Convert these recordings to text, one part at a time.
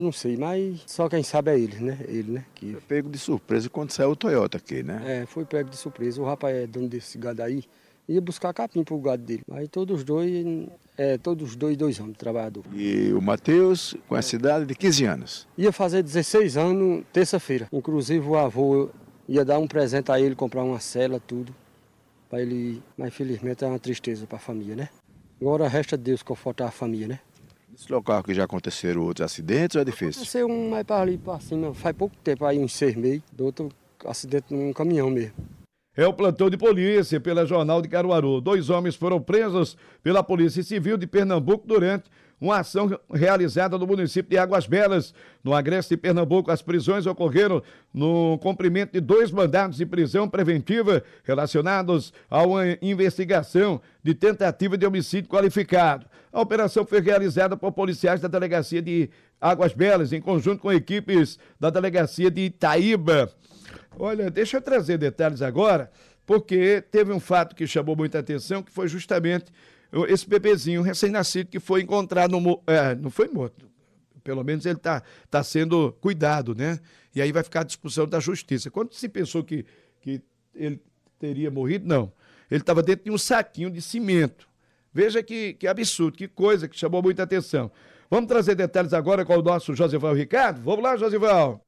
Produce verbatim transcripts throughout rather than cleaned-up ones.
Não sei, mas só quem sabe é ele, né? Ele, né? Que... Foi pego de surpresa quando saiu o Toyota aqui, né? É, foi pego de surpresa. O rapaz é dono desse gado aí, ia buscar capim pro gado dele. Mas todos os dois, é, todos os dois, dois anos, trabalhador. E o Matheus, com essa idade de quinze anos? Ia fazer dezesseis anos, terça-feira. Inclusive o avô ia dar um presente a ele, comprar uma cela, tudo. Pra ele, mas infelizmente é uma tristeza pra família, né? Agora resta Deus confortar a família, né? Nesse local que já aconteceram outros acidentes ou é difícil? Aconteceu um mais para ali, para cima, faz pouco tempo, aí uns seis meses, do outro acidente num caminhão mesmo. É o plantão de polícia pela Jornal de Caruaru. Dois homens foram presos pela Polícia Civil de Pernambuco durante uma ação realizada no município de Águas Belas. No Agreste de Pernambuco, as prisões ocorreram no cumprimento de dois mandados de prisão preventiva relacionados a uma investigação de tentativa de homicídio qualificado. A operação foi realizada por policiais da Delegacia de Águas Belas, em conjunto com equipes da Delegacia de Itaíba. Olha, deixa eu trazer detalhes agora, porque teve um fato que chamou muita atenção, que foi justamente esse bebezinho recém-nascido que foi encontrado, no, é, não foi morto, pelo menos ele está tá sendo cuidado, né? E aí vai ficar a discussão da justiça. Quando se pensou que, que ele teria morrido, não. Ele estava dentro de um saquinho de cimento. Veja que, que absurdo, que coisa que chamou muita atenção. Vamos trazer detalhes agora com o nosso Josival Ricardo? Vamos lá, Josival.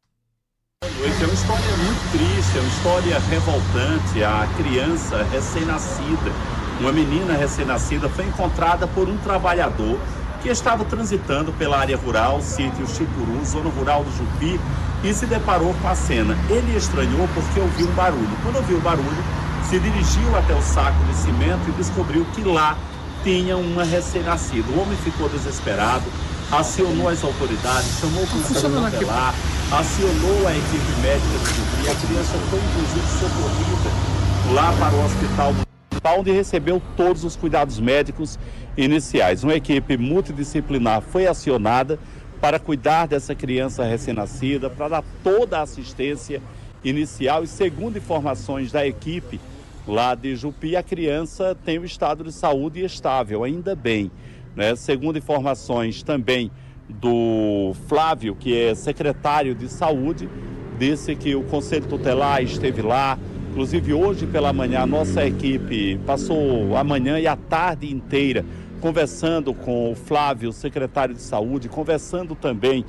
É uma história muito triste, é uma história revoltante. A criança recém-nascida, uma menina recém-nascida, foi encontrada por um trabalhador que estava transitando pela área rural, sítio Chicuru, zona rural do Jupi, e se deparou com a cena. Ele estranhou porque ouviu um barulho. Quando ouviu o barulho, se dirigiu até o saco de cimento e descobriu que lá tinha uma recém-nascida. O homem ficou desesperado, acionou as autoridades, chamou o policial tutelar, acionou a equipe médica do Jupi. A criança foi inclusive socorrida lá para o hospital municipal, onde recebeu todos os cuidados médicos iniciais. Uma equipe multidisciplinar foi acionada para cuidar dessa criança recém-nascida, para dar toda a assistência inicial e, segundo informações da equipe lá de Jupi, a criança tem um estado de saúde estável, ainda bem, né? Segundo informações também do Flávio, que é secretário de saúde, disse que o Conselho Tutelar esteve lá. Inclusive hoje pela manhã a nossa equipe passou a manhã e a tarde inteira conversando com o Flávio, secretário de saúde, conversando também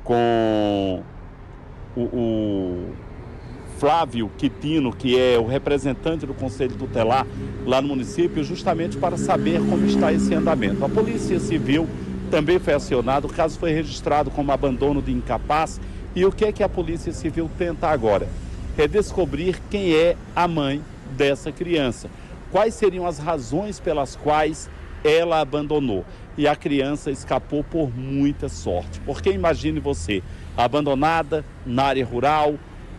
com o, o Flávio Quitino, que é o representante do Conselho Tutelar lá no município, justamente para saber como está esse andamento. A Polícia Civil também foi acionada, o caso foi registrado como abandono de incapaz. E o que é que a Polícia Civil tenta agora? É descobrir quem é a mãe dessa criança. Quais seriam as razões pelas quais ela abandonou? E a criança escapou por muita sorte. Porque imagine você, abandonada na área rural,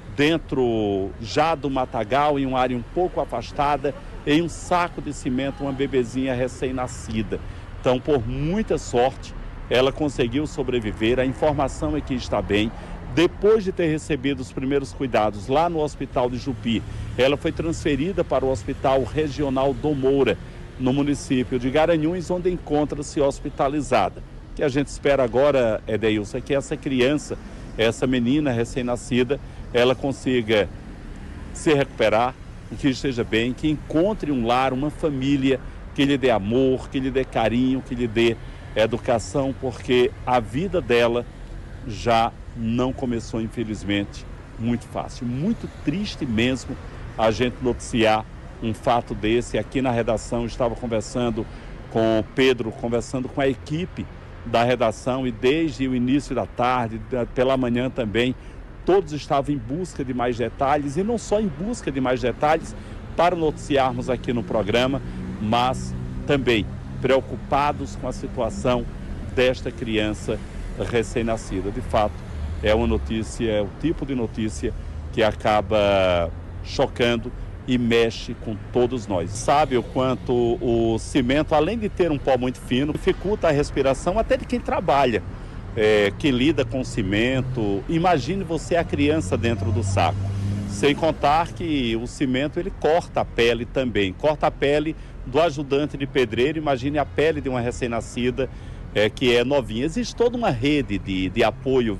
dentro já do matagal, em uma área um pouco afastada, em um saco de cimento, uma bebezinha recém-nascida. Então, por muita sorte, ela conseguiu sobreviver. A informação é que está bem. Depois de ter recebido os primeiros cuidados lá no hospital de Jupi, ela foi transferida para o Hospital Regional do Moura, no município de Garanhuns, onde encontra-se hospitalizada. O que a gente espera agora, Edeilson, é que essa criança, essa menina recém-nascida, ela consiga se recuperar, que esteja bem, que encontre um lar, uma família que lhe dê amor, que lhe dê carinho, que lhe dê educação, porque a vida dela já não começou, infelizmente, muito fácil. Muito triste mesmo a gente noticiar um fato desse. Aqui na redação estava conversando com o Pedro, conversando com a equipe da redação, e desde o início da tarde, pela manhã também, todos estavam em busca de mais detalhes, e não só em busca de mais detalhes para noticiarmos aqui no programa, mas também preocupados com a situação desta criança recém-nascida. De fato, é uma notícia, é o tipo de notícia que acaba chocando e mexe com todos nós. Sabe o quanto o cimento, além de ter um pó muito fino, dificulta a respiração até de quem trabalha, é, que lida com cimento. Imagine você a criança dentro do saco. Sem contar que o cimento, ele corta a pele também, corta a pele do ajudante de pedreiro. Imagine a pele de uma recém-nascida, é, que é novinha. Existe toda uma rede de, de apoio